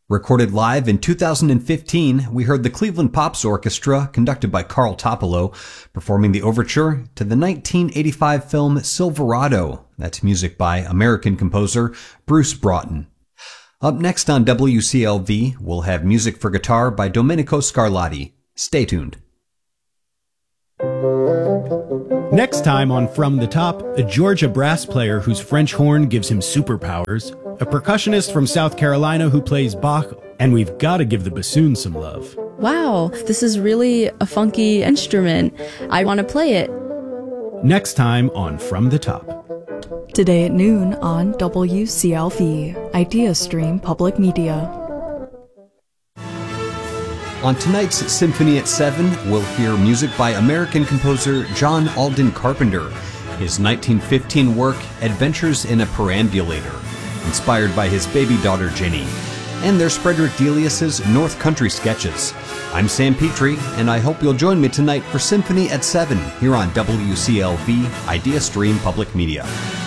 Recorded live in 2015, we heard the Cleveland Pops Orchestra, conducted by Carl Topolo, performing the overture to the 1985 film Silverado. That's music by American composer Bruce Broughton. Up next on WCLV, we'll have music for guitar by Domenico Scarlatti. Stay tuned. Next time on From the Top, a Georgia brass player whose French horn gives him superpowers, a percussionist from South Carolina who plays Bach, and we've got to give the bassoon some love. Wow, this is really a funky instrument. I want to play it. Next time on From the Top. Today at noon on WCLV, IdeaStream Public Media. On tonight's Symphony at 7, we'll hear music by American composer John Alden Carpenter, his 1915 work Adventures in a Perambulator, inspired by his baby daughter Jenny, and there's Frederick Delius's North Country Sketches. I'm Sam Petrie, and I hope you'll join me tonight for Symphony at 7 here on WCLV IdeaStream Public Media.